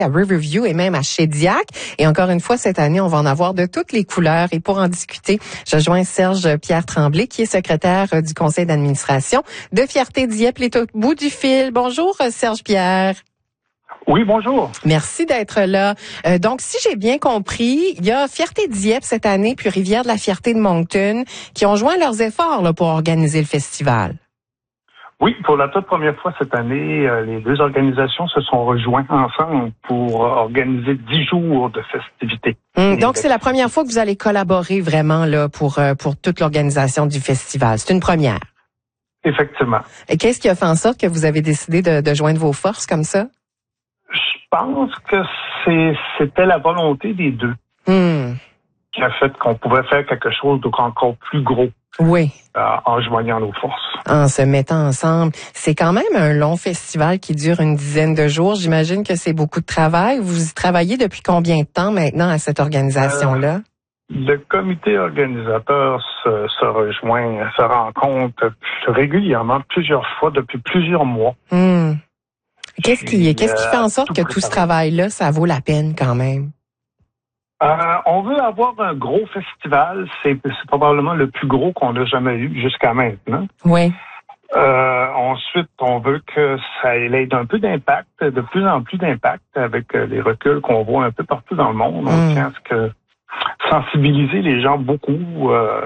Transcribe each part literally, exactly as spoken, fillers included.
à Riverview et même à Shediac. Et encore une fois, cette année, on va en avoir de toutes les couleurs. Et pour en discuter, je joins Serge Pierre Tremblay, qui est secrétaire du conseil d'administration de Fierté Dieppe. Il est au bout du fil. Bonjour, Serge Pierre. Oui, bonjour. Merci d'être là. Euh, donc, si j'ai bien compris, il y a Fierté Dieppe cette année, puis Rivière de la Fierté de Moncton, qui ont joint leurs efforts là, pour organiser le festival. Oui, pour la toute première fois cette année, euh, les deux organisations se sont rejointes ensemble pour organiser dix jours de festivités. Hum, donc, c'est la première fois que vous allez collaborer vraiment là pour euh, pour toute l'organisation du festival. C'est une première. Effectivement. Et qu'est-ce qui a fait en sorte que vous avez décidé de, de joindre vos forces comme ça? Je pense que c'est c'était la volonté des deux Hum. qui a fait qu'on pouvait faire quelque chose d'encore plus gros. Oui. Euh, en joignant nos forces. En se mettant ensemble. C'est quand même un long festival qui dure une dizaine de jours. J'imagine que c'est beaucoup de travail. Vous y travaillez depuis combien de temps maintenant à cette organisation-là? Euh, le comité organisateur se, se rejoint, se rencontre régulièrement, plusieurs fois, depuis plusieurs mois. Hum. Qu'est-ce qui, Puis, qu'est-ce qui fait en sorte tout que préparé. tout ce travail-là, ça vaut la peine quand même? Euh, on veut avoir un gros festival. C'est, c'est probablement le plus gros qu'on a jamais eu jusqu'à maintenant. Oui. Euh, ensuite, on veut que ça ait un peu d'impact, de plus en plus d'impact avec les reculs qu'on voit un peu partout dans le monde. On Mm. tient à ce que sensibiliser les gens beaucoup, euh,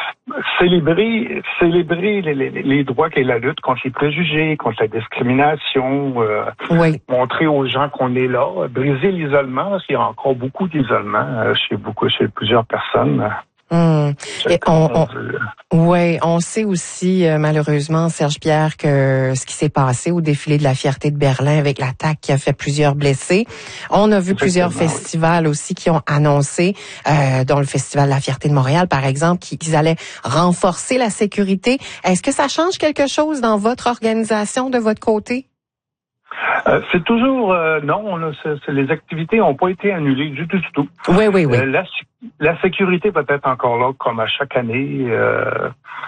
célébrer, célébrer les, les, les droits et la lutte contre les préjugés, contre la discrimination, euh, oui. montrer aux gens qu'on est là, briser l'isolement, parce qu'il y a encore beaucoup d'isolement euh, chez beaucoup, chez plusieurs personnes. Hum. Et on, on, on ouais, on sait aussi euh, malheureusement, Serge Pierre, que ce qui s'est passé au défilé de la Fierté de Berlin avec l'attaque qui a fait plusieurs blessés. On a vu plusieurs festivals oui. aussi qui ont annoncé, euh, dont le Festival de la Fierté de Montréal, par exemple, qu'ils allaient renforcer la sécurité. Est-ce que ça change quelque chose dans votre organisation de votre côté? Euh, c'est toujours euh, non, on a, c'est, c'est, les activités n'ont pas été annulées du tout, du tout. Oui, oui, oui. Euh, la, la sécurité peut être encore là, comme à chaque année, euh,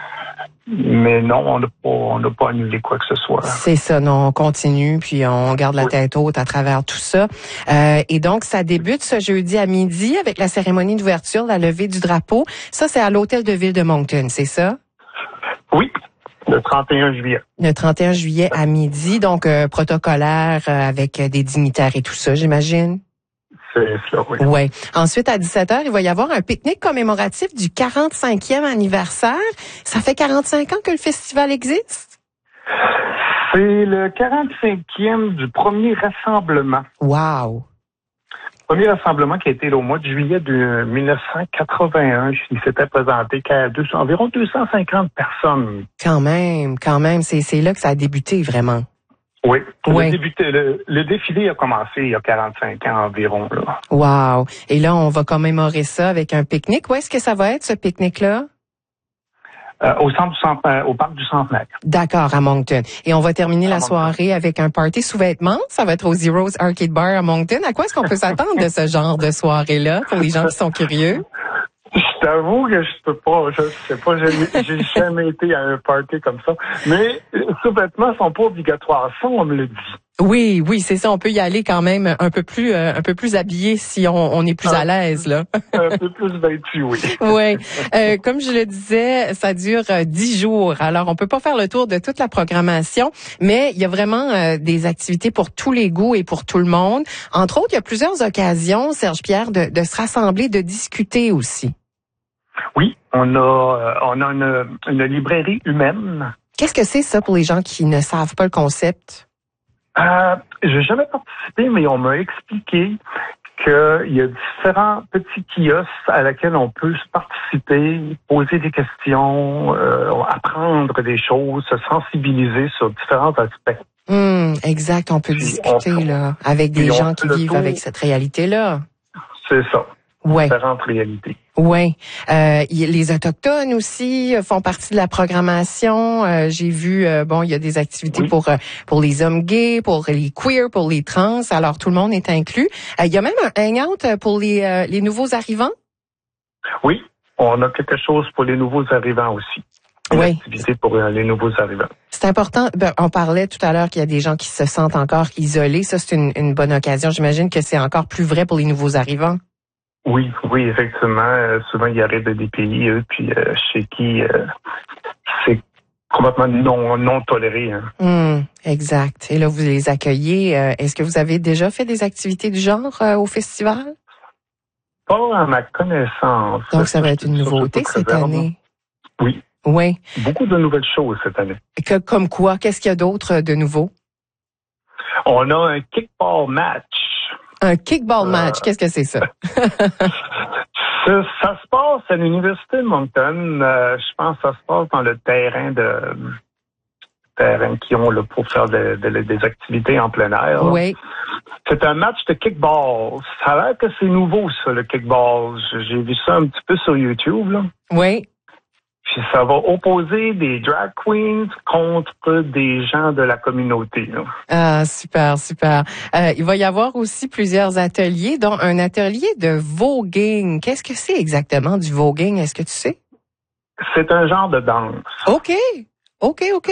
mais non, on n'a pas, on n'a pas annulé quoi que ce soit. C'est ça, non, on continue, puis on garde la oui. tête haute à travers tout ça. Euh, et donc, ça débute ce jeudi à midi avec la cérémonie d'ouverture, la levée du drapeau. Ça, c'est à l'hôtel de ville de Moncton, c'est ça? Oui. Le trente et un juillet. Le trente et un juillet à midi, donc euh, protocolaire euh, avec euh, des dignitaires et tout ça, j'imagine? C'est ça, oui. Oui. Ensuite, à dix-sept heures, il va y avoir un pique-nique commémoratif du quarante-cinquième anniversaire. Ça fait quarante-cinq ans que le festival existe? C'est le quarante-cinquième du premier rassemblement. Wow! Premier rassemblement qui a été là, au mois de juillet de dix-neuf cent quatre-vingt-un. Il s'était présenté qu'à deux cents, environ deux cent cinquante personnes. Quand même, quand même. C'est, c'est là que ça a débuté, vraiment. Oui. Ouais. Le, débuté, le, le défilé a commencé il y a quarante-cinq ans environ. Là. Wow. Et là, on va commémorer ça avec un pique-nique. Où est-ce que ça va être, ce pique-nique-là? Euh, au centre du centenaire, au parc du Centenaire. D'accord, à Moncton. Et on va terminer à la Moncton. soirée avec un party sous vêtements. Ça va être au Zero's Arcade Bar à Moncton. À quoi est-ce qu'on peut s'attendre de ce genre de soirée-là pour les gens qui sont curieux? Je t'avoue que je peux pas, je sais pas, j'ai, j'ai jamais été à un party comme ça. Mais sous-vêtements sont pas obligatoires. Ça, on me le dit. Oui, oui, c'est ça. On peut y aller quand même un peu plus, euh, un peu plus habillé si on, on est plus un, à l'aise, là. Un peu plus vêtu, oui. Oui. Euh, comme je le disais, ça dure euh, dix jours. Alors, on peut pas faire le tour de toute la programmation, mais il y a vraiment euh, des activités pour tous les goûts et pour tout le monde. Entre autres, il y a plusieurs occasions, Serge Pierre, de, de se rassembler, de discuter aussi. Oui, on a, euh, on a une, une librairie humaine. Qu'est-ce que c'est ça pour les gens qui ne savent pas le concept? Euh, j'ai jamais participé, mais on m'a expliqué qu'il y a différents petits kiosques à laquelle on peut participer, poser des questions, euh, apprendre des choses, se sensibiliser sur différents aspects. Hum, exact, on peut puis discuter on, là avec des gens qui vivent avec cette réalité-là. C'est ça. Ouais. Différentes réalités. Oui. Euh, les Autochtones aussi font partie de la programmation. Euh, j'ai vu, euh, bon, il y a des activités oui. pour euh, pour les hommes gays, pour les queers, pour les trans. Alors, tout le monde est inclus. Euh, il y a même un hangout pour les, euh, les nouveaux arrivants? Oui. On a quelque chose pour les nouveaux arrivants aussi. Une oui. activité pour les nouveaux arrivants. C'est C'est important. Ben, on parlait tout à l'heure qu'il y a des gens qui se sentent encore isolés. Ça, c'est une, une bonne occasion. J'imagine que c'est encore plus vrai pour les nouveaux arrivants. Oui, oui, effectivement. Euh, souvent, ils arrivent de des pays, eux, puis euh, chez qui euh, c'est complètement non, non toléré. Hein. Mmh, exact. Et là, vous les accueillez. Euh, est-ce que vous avez déjà fait des activités du genre euh, au festival? Pas à ma connaissance. Donc, ça va être une nouveauté cette année. Oui. Oui. Beaucoup de nouvelles choses cette année. Que, comme quoi? Qu'est-ce qu'il y a d'autre de nouveau? On a un kickball match. Un kickball euh, match, qu'est-ce que c'est ça? ça? Ça se passe à l'Université de Moncton. Euh, je pense que ça se passe dans le terrain de terrain qu'ils ont là, pour faire de, de, des activités en plein air. Là. Oui. C'est un match de kickball. Ça a l'air que c'est nouveau, ça, le kickball. J'ai vu ça un petit peu sur YouTube. Là. Oui. Puis ça va opposer des drag queens contre des gens de la communauté. Là. Ah, super, super. Euh, il va y avoir aussi plusieurs ateliers, dont un atelier de voguing. Qu'est-ce que c'est exactement du voguing? Est-ce que tu sais? C'est un genre de danse. OK. OK, OK.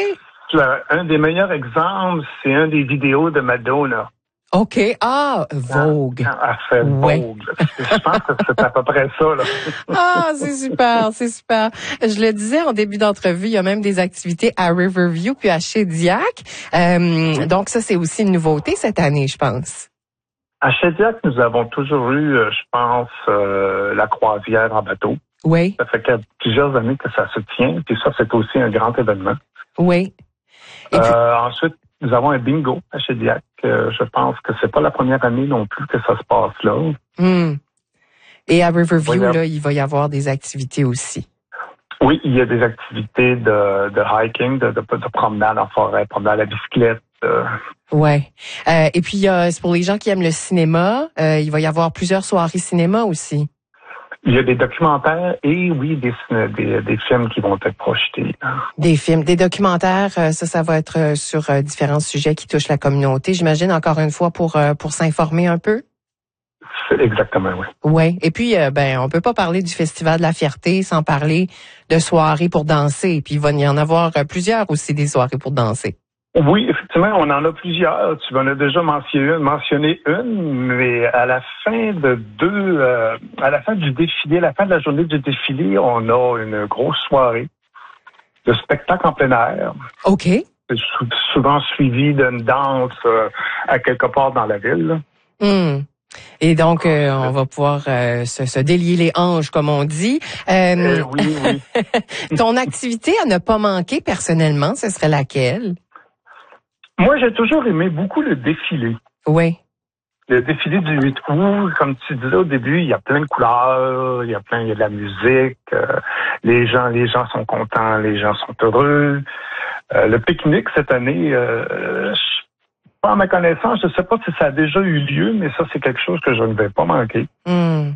Un des meilleurs exemples, c'est un des vidéos de Madonna. OK. Ah, Vogue. Quand elle fait ouais. Vogue. Je pense que c'est à peu près ça. Là. Ah, c'est super, c'est super. Je le disais en début d'entrevue, il y a même des activités à Riverview puis à Shediac. Euh, donc ça, c'est aussi une nouveauté cette année, je pense. À Shediac, nous avons toujours eu, je pense, euh, la croisière en bateau. Oui. Ça fait plusieurs années que ça se tient. Puis ça, c'est aussi un grand événement. Oui. Et puis, euh, ensuite, nous avons un bingo à Shediac. Euh, je pense que c'est pas la première année non plus que ça se passe là. Mm. Et à Riverview, oui, là, il va y avoir des activités aussi. Oui, il y a des activités de, de hiking, de, de, de promenade en forêt, promenade à la bicyclette. Euh. Ouais. Euh, et puis, euh, c'est pour les gens qui aiment le cinéma, euh, il va y avoir plusieurs soirées cinéma aussi. Il y a des documentaires et oui, des, des, des films qui vont être projetés. Des films, des documentaires, ça, ça va être sur différents sujets qui touchent la communauté. J'imagine, encore une fois, pour pour s'informer un peu. Exactement, oui. Oui. Et puis, ben, on peut pas parler du Festival de la Fierté sans parler de soirées pour danser. Et puis, il va y en avoir plusieurs aussi, des soirées pour danser. Oui, effectivement, on en a plusieurs. Tu en as déjà mentionné, mentionné une, mais à la fin de deux, euh, à la fin du défilé, à la fin de la journée du défilé, on a une grosse soirée de spectacle en plein air. OK. C'est souvent suivi d'une danse euh, à quelque part dans la ville. Mmh. Et donc, euh, on va pouvoir euh, se, se délier les hanches, comme on dit. Euh, euh, oui, oui. Ton activité à ne pas manquer personnellement, ce serait laquelle? Moi, j'ai toujours aimé beaucoup le défilé. Oui. Le défilé du huit août, comme tu disais au début, il y a plein de couleurs, il y a plein, il y a de la musique, euh, les gens, les gens sont contents, les gens sont heureux. Euh, le pique-nique cette année, euh, pas à ma connaissance, je ne sais pas si ça a déjà eu lieu, mais ça, c'est quelque chose que je ne vais pas manquer. Mm.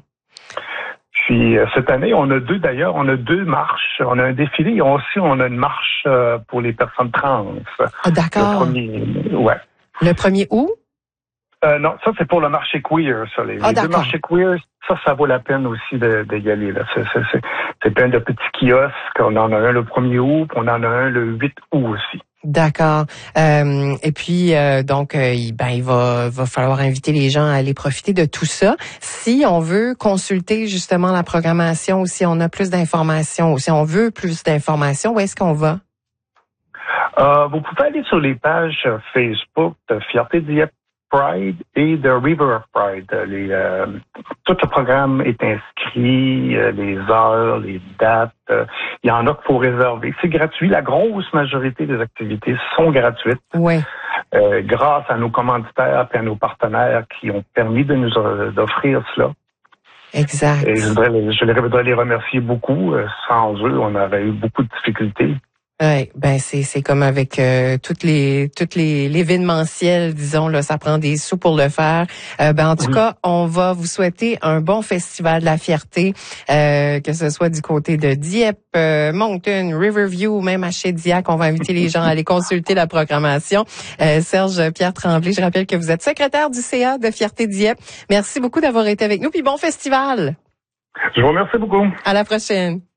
Puis euh, cette année, on a deux d'ailleurs, on a deux marches. On a un défilé et aussi on a une marche euh, pour les personnes trans. Ah, d'accord. Le premier, ouais. Le premier août? Euh, non, ça c'est pour le marché queer. Ça, les, ah, les deux marchés queer, ça, ça vaut la peine aussi de, de y aller. Là. C'est, c'est, c'est, c'est plein de petits kiosques. On en a un le premier août, puis on en a un le huit août aussi. D'accord. Euh, et puis euh, donc, euh, il, ben il va, va falloir inviter les gens à aller profiter de tout ça. Si on veut consulter justement la programmation, ou si on a plus d'informations, ou si on veut plus d'informations, où est-ce qu'on va? Euh, vous pouvez aller sur les pages Facebook de Fierté Dieppe Pride et de River of Pride. Les, euh, tout le programme est inscrit, euh, les heures, les dates. Euh, il y en a qu'il faut réserver. C'est gratuit. La grosse majorité des activités sont gratuites. Oui. Euh, grâce à nos commanditaires et à nos partenaires qui ont permis de nous euh, d'offrir cela. Exact. Et je voudrais, je voudrais les remercier beaucoup. Sans eux, on aurait eu beaucoup de difficultés. Ouais, ben c'est c'est comme avec euh, toutes les toutes les l'événementiel, disons là, ça prend des sous pour le faire. Euh, ben en tout oui. cas, on va vous souhaiter un bon festival de la fierté, euh, que ce soit du côté de Dieppe, euh, Moncton, Riverview, même à Shediac. On va inviter les gens à aller consulter la programmation. Euh, Serge Pierre Tremblay, je rappelle que vous êtes secrétaire du C A de Fierté Dieppe. Merci beaucoup d'avoir été avec nous, puis bon festival. Je vous remercie beaucoup. À la prochaine.